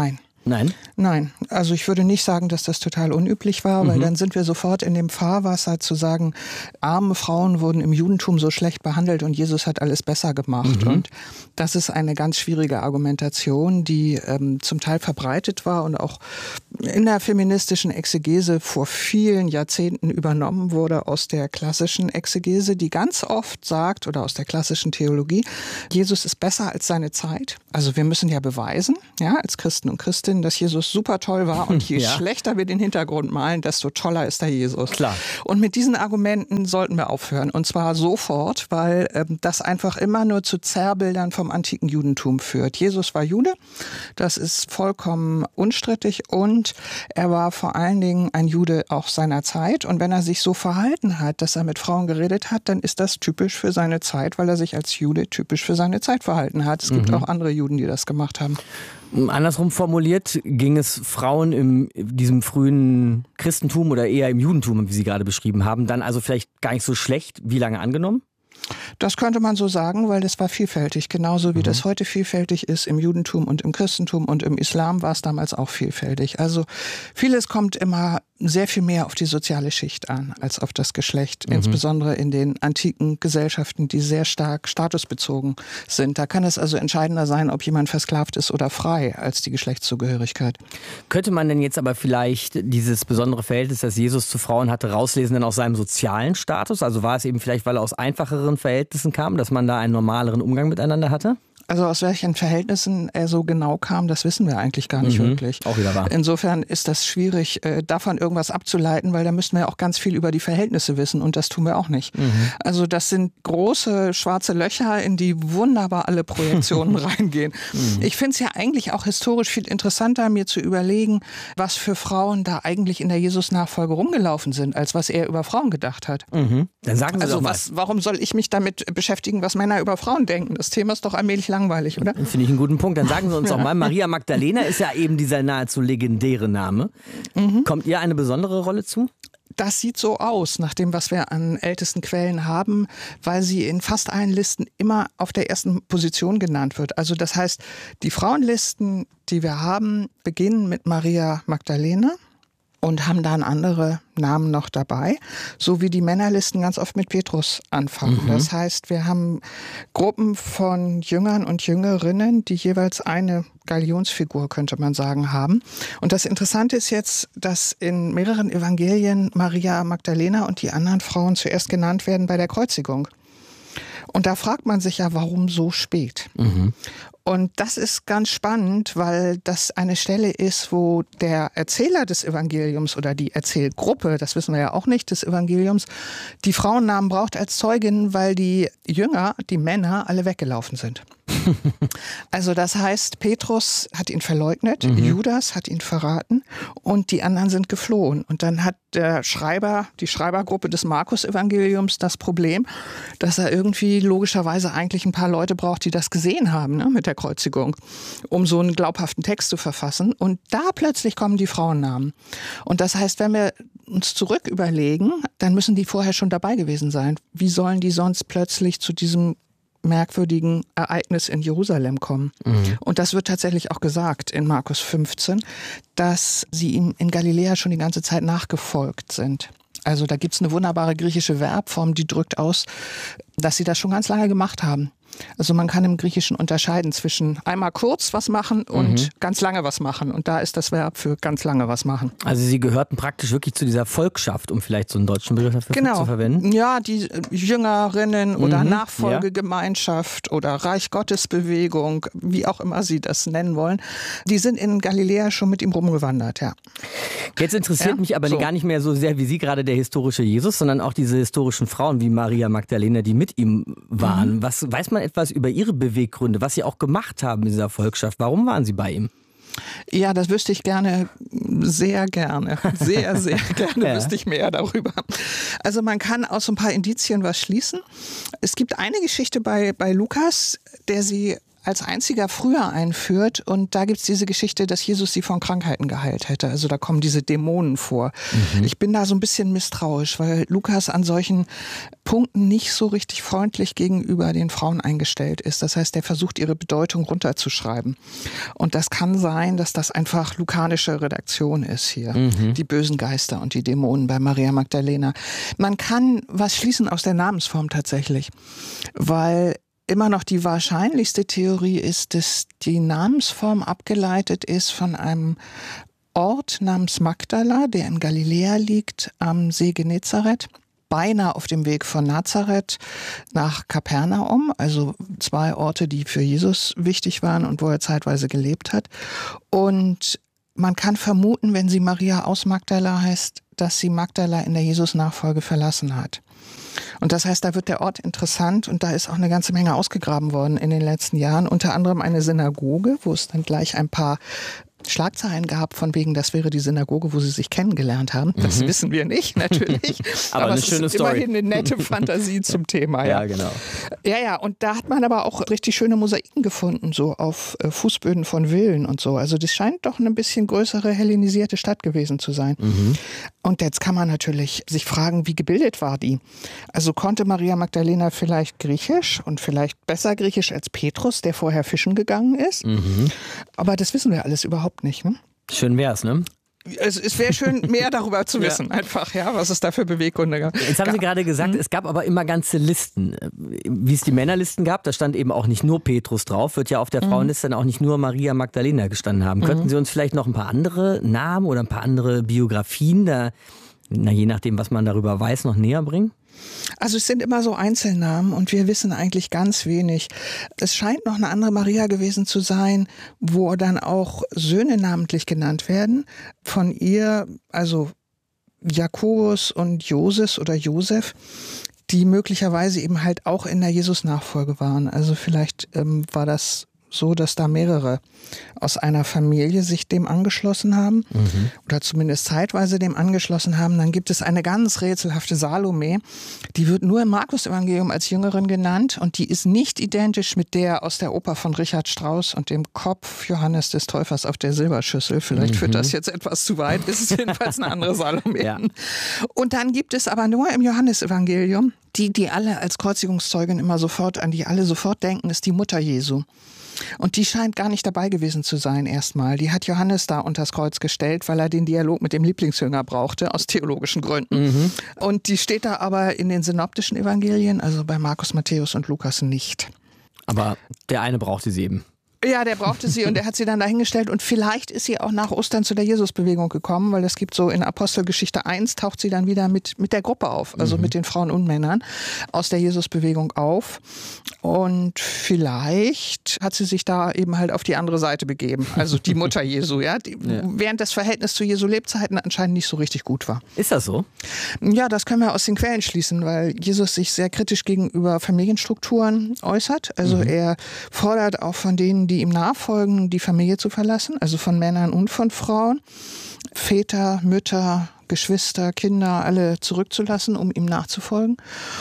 Nein? Nein, also ich würde nicht sagen, dass das total unüblich war, weil dann sind wir sofort in dem Fahrwasser zu sagen, arme Frauen wurden im Judentum so schlecht behandelt und Jesus hat alles besser gemacht. Und das ist eine ganz schwierige Argumentation, die zum Teil verbreitet war und auch in der feministischen Exegese vor vielen Jahrzehnten übernommen wurde aus der klassischen Exegese, die ganz oft sagt, oder aus der klassischen Theologie, Jesus ist besser als seine Zeit. Also wir müssen ja beweisen, ja, als Christen und Christinnen, dass Jesus super toll war und je schlechter wir den Hintergrund malen, desto toller ist der Jesus. Klar. Und mit diesen Argumenten sollten wir aufhören und zwar sofort, weil das einfach immer nur zu Zerrbildern vom antiken Judentum führt. Jesus war Jude, das ist vollkommen unstrittig und er war vor allen Dingen ein Jude auch seiner Zeit und wenn er sich so verhalten hat, dass er mit Frauen geredet hat, dann ist das typisch für seine Zeit, weil er sich als Jude typisch für seine Zeit verhalten hat. Es gibt auch andere Juden, die das gemacht haben. Andersrum formuliert, ging es Frauen in diesem frühen Christentum oder eher im Judentum, wie Sie gerade beschrieben haben, dann also vielleicht gar nicht so schlecht, wie lange angenommen? Das könnte man so sagen, weil das war vielfältig. Genauso wie das heute vielfältig ist im Judentum und im Christentum und im Islam war es damals auch vielfältig. Also vieles kommt immer sehr viel mehr auf die soziale Schicht an als auf das Geschlecht. Insbesondere in den antiken Gesellschaften, die sehr stark statusbezogen sind. Da kann es also entscheidender sein, ob jemand versklavt ist oder frei, als die Geschlechtszugehörigkeit. Könnte man denn jetzt aber vielleicht dieses besondere Verhältnis, das Jesus zu Frauen hatte, rauslesen denn aus seinem sozialen Status? Also war es eben vielleicht, weil er aus einfacheren Verhältnissen kam, dass man da einen normaleren Umgang miteinander hatte? Also aus welchen Verhältnissen er so genau kam, das wissen wir eigentlich gar nicht wirklich. Auch wieder wahr. Insofern ist das schwierig, davon irgendwas abzuleiten, weil da müssten wir auch ganz viel über die Verhältnisse wissen und das tun wir auch nicht. Also das sind große schwarze Löcher, in die wunderbar alle Projektionen reingehen. Ich finde es ja eigentlich auch historisch viel interessanter, mir zu überlegen, was für Frauen da eigentlich in der Jesus-Nachfolge rumgelaufen sind, als was er über Frauen gedacht hat. Dann sagen Sie also doch mal. warum soll ich mich damit beschäftigen, was Männer über Frauen denken? Das Thema ist doch allmählich langweilig, oder? Finde ich einen guten Punkt. Dann sagen Sie uns auch mal, Maria Magdalena ist ja eben dieser nahezu legendäre Name. Kommt ihr eine besondere Rolle zu? Das sieht so aus, nach dem, was wir an ältesten Quellen haben, weil sie in fast allen Listen immer auf der ersten Position genannt wird. Also das heißt, die Frauenlisten, die wir haben, beginnen mit Maria Magdalena und haben dann andere Namen noch dabei, so wie die Männerlisten ganz oft mit Petrus anfangen. Das heißt, wir haben Gruppen von Jüngern und Jüngerinnen, die jeweils eine Galionsfigur, könnte man sagen, haben. Und das Interessante ist jetzt, dass in mehreren Evangelien Maria Magdalena und die anderen Frauen zuerst genannt werden bei der Kreuzigung. Und da fragt man sich ja, warum so spät? Und das ist ganz spannend, weil das eine Stelle ist, wo der Erzähler des Evangeliums oder die Erzählgruppe, das wissen wir ja auch nicht, des Evangeliums, die Frauennamen braucht als Zeugin, weil die Jünger, die Männer, alle weggelaufen sind. Also das heißt, Petrus hat ihn verleugnet, Judas hat ihn verraten und die anderen sind geflohen. Und dann hat der Schreiber, die Schreibergruppe des Markus-Evangeliums das Problem, dass er irgendwie logischerweise eigentlich ein paar Leute braucht, die das gesehen haben, ne, mit der Kreuzigung, um so einen glaubhaften Text zu verfassen. Und da plötzlich kommen die Frauennamen. Und das heißt, wenn wir uns zurück überlegen, dann müssen die vorher schon dabei gewesen sein. Wie sollen die sonst plötzlich zu diesem merkwürdigen Ereignis in Jerusalem kommen? Und das wird tatsächlich auch gesagt in Markus 15, dass sie ihm in Galiläa schon die ganze Zeit nachgefolgt sind. Also da gibt es eine wunderbare griechische Verbform, die drückt aus, dass sie das schon ganz lange gemacht haben. Also man kann im Griechischen unterscheiden zwischen einmal kurz was machen und ganz lange was machen. Und da ist das Verb für ganz lange was machen. Also Sie gehörten praktisch wirklich zu dieser Volksschaft, um vielleicht so einen deutschen Begriff dafür zu verwenden? Ja, die Jüngerinnen oder Nachfolgegemeinschaft oder Reich Gottes Bewegung, wie auch immer Sie das nennen wollen, die sind in Galiläa schon mit ihm rumgewandert, ja. Jetzt interessiert mich aber gar nicht mehr so sehr wie Sie gerade der historische Jesus, sondern auch diese historischen Frauen wie Maria Magdalena, die mit ihm waren. Was weiß man etwas über ihre Beweggründe, was sie auch gemacht haben in dieser Volksschaft? Warum waren sie bei ihm? Ja, das wüsste ich gerne, sehr gerne, sehr, sehr gerne wüsste ich mehr darüber. Also man kann aus so ein paar Indizien was schließen. Es gibt eine Geschichte bei Lukas, der sie als einziger früher einführt. Und da gibt es diese Geschichte, dass Jesus sie von Krankheiten geheilt hätte. Also da kommen diese Dämonen vor. Ich bin da so ein bisschen misstrauisch, weil Lukas an solchen Punkten nicht so richtig freundlich gegenüber den Frauen eingestellt ist. Das heißt, er versucht, ihre Bedeutung runterzuschreiben. Und das kann sein, dass das einfach lukanische Redaktion ist hier. Die bösen Geister und die Dämonen bei Maria Magdalena. Man kann was schließen aus der Namensform tatsächlich, weil immer noch die wahrscheinlichste Theorie ist, dass die Namensform abgeleitet ist von einem Ort namens Magdala, der in Galiläa liegt, am See Genezareth. Beinahe auf dem Weg von Nazareth nach Kapernaum, also 2 Orte, die für Jesus wichtig waren und wo er zeitweise gelebt hat. Und man kann vermuten, wenn sie Maria aus Magdala heißt, dass sie Magdala in der Jesus-Nachfolge verlassen hat. Und das heißt, da wird der Ort interessant und da ist auch eine ganze Menge ausgegraben worden in den letzten Jahren. Unter anderem eine Synagoge, wo es dann gleich ein paar Schlagzeilen gab, von wegen, das wäre die Synagoge, wo sie sich kennengelernt haben. Das wissen wir nicht, natürlich. aber eine es schöne ist Story. Immerhin eine nette Fantasie zum Thema. Ja, genau. Ja, und da hat man aber auch richtig schöne Mosaiken gefunden, so auf Fußböden von Villen und so. Also das scheint doch eine bisschen größere hellenisierte Stadt gewesen zu sein. Und jetzt kann man natürlich sich fragen, wie gebildet war die? Also konnte Maria Magdalena vielleicht Griechisch und vielleicht besser Griechisch als Petrus, der vorher fischen gegangen ist? Aber das wissen wir alles überhaupt nicht. Ne? Schön wär's, ne? Es wäre schön, mehr darüber zu wissen, einfach, ja, was es da für Beweggründe gab. Jetzt haben Sie gerade gesagt, es gab aber immer ganze Listen. Wie es die Männerlisten gab, da stand eben auch nicht nur Petrus drauf, wird ja auf der Frauenliste dann auch nicht nur Maria Magdalena gestanden haben. Könnten Sie uns vielleicht noch ein paar andere Namen oder ein paar andere Biografien da, je nachdem, was man darüber weiß, noch näher bringen? Also es sind immer so Einzelnamen und wir wissen eigentlich ganz wenig. Es scheint noch eine andere Maria gewesen zu sein, wo dann auch Söhne namentlich genannt werden. Von ihr, also Jakobus und Joses oder Josef, die möglicherweise eben halt auch in der Jesus-Nachfolge waren. Also vielleicht war das so, dass da mehrere aus einer Familie sich dem angeschlossen haben oder zumindest zeitweise dem angeschlossen haben. Dann gibt es eine ganz rätselhafte Salome, die wird nur im Markus-Evangelium als Jüngerin genannt und die ist nicht identisch mit der aus der Oper von Richard Strauss und dem Kopf Johannes des Täufers auf der Silberschüssel. Vielleicht führt das jetzt etwas zu weit, es ist jedenfalls eine andere Salome. Ja. Und dann gibt es aber nur im Johannes-Evangelium, die alle als Kreuzigungszeugin immer sofort, an die alle sofort denken, ist die Mutter Jesu. Und die scheint gar nicht dabei gewesen zu sein erstmal. Die hat Johannes da unters Kreuz gestellt, weil er den Dialog mit dem Lieblingsjünger brauchte, aus theologischen Gründen. Und die steht da aber in den synoptischen Evangelien, also bei Markus, Matthäus und Lukas nicht. Aber der eine brauchte sie eben. Ja, der brauchte sie und der hat sie dann dahingestellt und vielleicht ist sie auch nach Ostern zu der Jesusbewegung gekommen, weil es gibt so in Apostelgeschichte 1 taucht sie dann wieder mit der Gruppe auf, also mit den Frauen und Männern aus der Jesusbewegung auf und vielleicht hat sie sich da eben halt auf die andere Seite begeben, also die Mutter Jesu, ja, während das Verhältnis zu Jesu Lebzeiten anscheinend nicht so richtig gut war. Ist das so? Ja, das können wir aus den Quellen schließen, weil Jesus sich sehr kritisch gegenüber Familienstrukturen äußert, also er fordert auch von denen, die ihm nachfolgen, die Familie zu verlassen, also von Männern und von Frauen, Väter, Mütter, Geschwister, Kinder, alle zurückzulassen, um ihm nachzufolgen.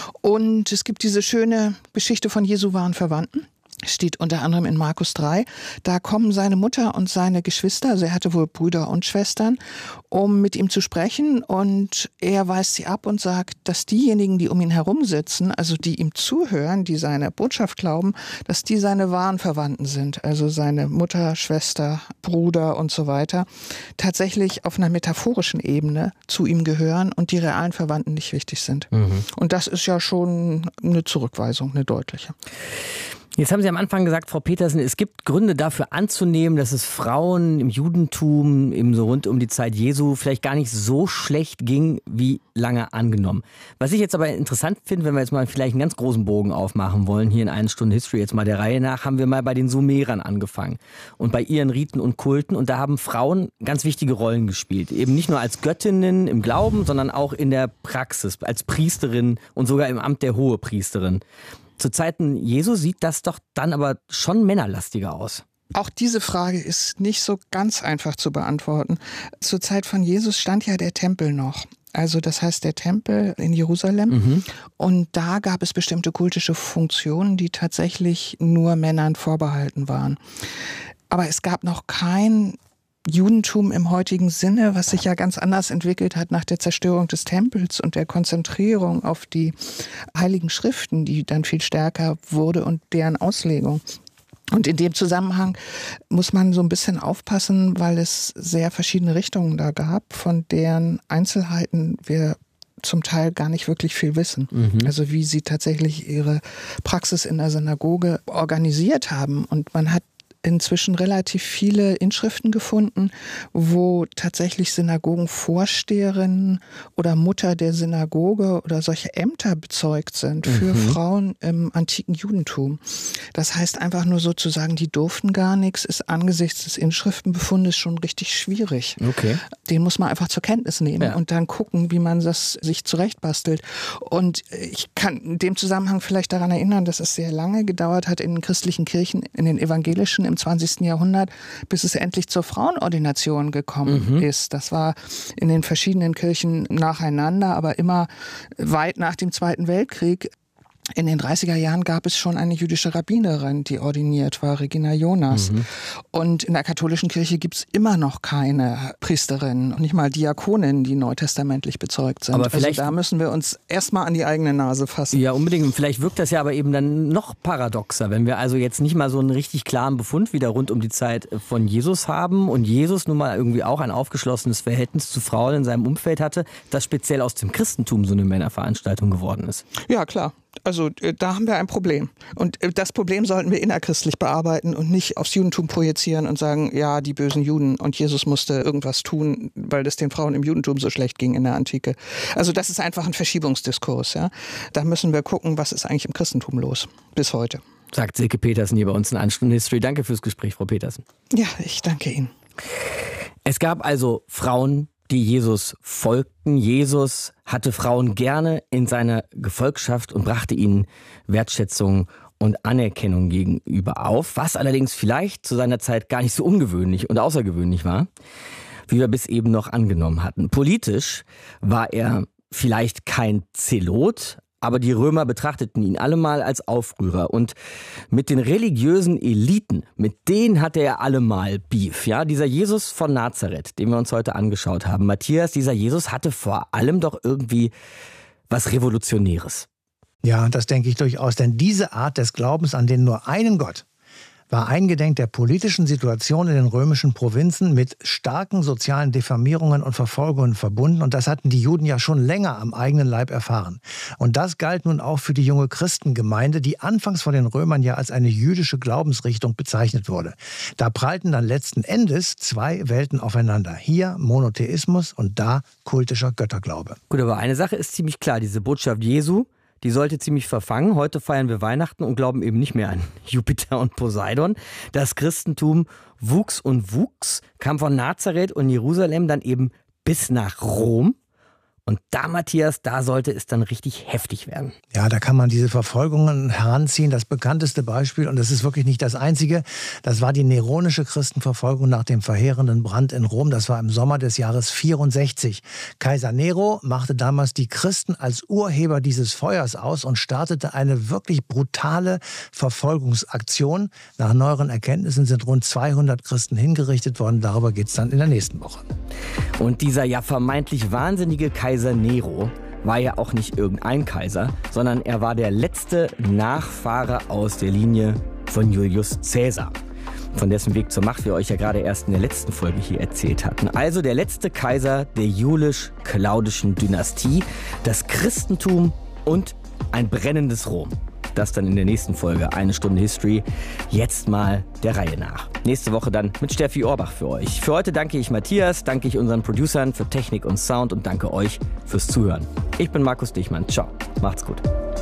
Und es gibt diese schöne Geschichte von Jesu wahren Verwandten. Steht unter anderem in Markus 3. Da kommen seine Mutter und seine Geschwister, also er hatte wohl Brüder und Schwestern, um mit ihm zu sprechen. Und er weist sie ab und sagt, dass diejenigen, die um ihn herum sitzen, also die ihm zuhören, die seine Botschaft glauben, dass die seine wahren Verwandten sind. Also seine Mutter, Schwester, Bruder und so weiter. Tatsächlich auf einer metaphorischen Ebene zu ihm gehören und die realen Verwandten nicht wichtig sind. Und das ist ja schon eine Zurückweisung, eine deutliche. Jetzt haben Sie am Anfang gesagt, Frau Petersen, es gibt Gründe dafür anzunehmen, dass es Frauen im Judentum, eben so rund um die Zeit Jesu, vielleicht gar nicht so schlecht ging, wie lange angenommen. Was ich jetzt aber interessant finde, wenn wir jetzt mal vielleicht einen ganz großen Bogen aufmachen wollen, hier in 1 Stunde History jetzt mal der Reihe nach, haben wir mal bei den Sumerern angefangen und bei ihren Riten und Kulten. Und da haben Frauen ganz wichtige Rollen gespielt. Eben nicht nur als Göttinnen im Glauben, sondern auch in der Praxis, als Priesterin und sogar im Amt der Hohepriesterin. Zu Zeiten Jesu sieht das doch dann aber schon männerlastiger aus. Auch diese Frage ist nicht so ganz einfach zu beantworten. Zur Zeit von Jesus stand ja der Tempel noch. Also das heißt der Tempel in Jerusalem. Und da gab es bestimmte kultische Funktionen, die tatsächlich nur Männern vorbehalten waren. Aber es gab noch kein Judentum im heutigen Sinne, was sich ja ganz anders entwickelt hat nach der Zerstörung des Tempels und der Konzentrierung auf die Heiligen Schriften, die dann viel stärker wurde und deren Auslegung. Und in dem Zusammenhang muss man so ein bisschen aufpassen, weil es sehr verschiedene Richtungen da gab, von deren Einzelheiten wir zum Teil gar nicht wirklich viel wissen. Also wie sie tatsächlich ihre Praxis in der Synagoge organisiert haben. Und man hat inzwischen relativ viele Inschriften gefunden, wo tatsächlich Synagogenvorsteherinnen oder Mutter der Synagoge oder solche Ämter bezeugt sind für Frauen im antiken Judentum. Das heißt einfach nur sozusagen, die durften gar nichts, ist angesichts des Inschriftenbefundes schon richtig schwierig. Okay. Den muss man einfach zur Kenntnis nehmen und dann gucken, wie man das sich zurechtbastelt. Und ich kann in dem Zusammenhang vielleicht daran erinnern, dass es sehr lange gedauert hat in den christlichen Kirchen, in den evangelischen im 20. Jahrhundert, bis es endlich zur Frauenordination gekommen ist. Das war in den verschiedenen Kirchen nacheinander, aber immer weit nach dem Zweiten Weltkrieg. In den 30er Jahren gab es schon eine jüdische Rabbinerin, die ordiniert war, Regina Jonas. Und in der katholischen Kirche gibt es immer noch keine Priesterinnen und nicht mal Diakoninnen, die neutestamentlich bezeugt sind. Aber vielleicht, also da müssen wir uns erstmal an die eigene Nase fassen. Ja, unbedingt. Vielleicht wirkt das ja aber eben dann noch paradoxer, wenn wir also jetzt nicht mal so einen richtig klaren Befund wieder rund um die Zeit von Jesus haben und Jesus nun mal irgendwie auch ein aufgeschlossenes Verhältnis zu Frauen in seinem Umfeld hatte, das speziell aus dem Christentum so eine Männerveranstaltung geworden ist. Ja, klar. Also da haben wir ein Problem. Und das Problem sollten wir innerchristlich bearbeiten und nicht aufs Judentum projizieren und sagen, ja, die bösen Juden und Jesus musste irgendwas tun, weil es den Frauen im Judentum so schlecht ging in der Antike. Also das ist einfach ein Verschiebungsdiskurs. Ja? Da müssen wir gucken, was ist eigentlich im Christentum los bis heute. Sagt Silke Petersen hier bei uns in 1 Stunde History. Danke fürs Gespräch, Frau Petersen. Ja, ich danke Ihnen. Es gab also Frauen, die Jesus folgten. Jesus hatte Frauen gerne in seiner Gefolgschaft und brachte ihnen Wertschätzung und Anerkennung gegenüber auf, was allerdings vielleicht zu seiner Zeit gar nicht so ungewöhnlich und außergewöhnlich war, wie wir bis eben noch angenommen hatten. Politisch war er vielleicht kein Zelot, aber die Römer betrachteten ihn allemal als Aufrührer. Und mit den religiösen Eliten, mit denen hatte er allemal Beef. Ja, dieser Jesus von Nazareth, den wir uns heute angeschaut haben, Matthias, dieser Jesus hatte vor allem doch irgendwie was Revolutionäres. Ja, das denke ich durchaus. Denn diese Art des Glaubens an den nur einen Gott war eingedenk der politischen Situation in den römischen Provinzen mit starken sozialen Diffamierungen und Verfolgungen verbunden. Und das hatten die Juden ja schon länger am eigenen Leib erfahren. Und das galt nun auch für die junge Christengemeinde, die anfangs von den Römern ja als eine jüdische Glaubensrichtung bezeichnet wurde. Da prallten dann letzten Endes zwei Welten aufeinander. Hier Monotheismus und da kultischer Götterglaube. Gut, aber eine Sache ist ziemlich klar, diese Botschaft Jesu, die sollte ziemlich verfangen. Heute feiern wir Weihnachten und glauben eben nicht mehr an Jupiter und Poseidon. Das Christentum wuchs und wuchs, kam von Nazareth und Jerusalem dann eben bis nach Rom. Und da, Matthias, da sollte es dann richtig heftig werden. Ja, da kann man diese Verfolgungen heranziehen. Das bekannteste Beispiel, und das ist wirklich nicht das einzige, das war die neronische Christenverfolgung nach dem verheerenden Brand in Rom. Das war im Sommer des Jahres 64. Kaiser Nero machte damals die Christen als Urheber dieses Feuers aus und startete eine wirklich brutale Verfolgungsaktion. Nach neueren Erkenntnissen sind rund 200 Christen hingerichtet worden. Darüber geht es dann in der nächsten Woche. Und dieser ja vermeintlich wahnsinnige Kaiser Nero war ja auch nicht irgendein Kaiser, sondern er war der letzte Nachfahre aus der Linie von Julius Caesar, von dessen Weg zur Macht wir euch ja gerade erst in der letzten Folge hier erzählt hatten. Also der letzte Kaiser der julisch-claudischen Dynastie, das Christentum und ein brennendes Rom. Das dann in der nächsten Folge 1 Stunde History. Jetzt mal der Reihe nach. Nächste Woche dann mit Steffi Orbach für euch. Für heute danke ich Matthias, danke ich unseren Producern für Technik und Sound und danke euch fürs Zuhören. Ich bin Markus Dichmann. Ciao. Macht's gut.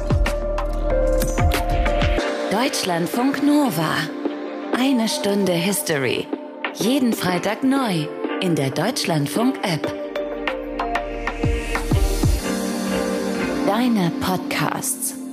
Deutschlandfunk Nova. 1 Stunde History. Jeden Freitag neu in der Deutschlandfunk-App. Deine Podcasts.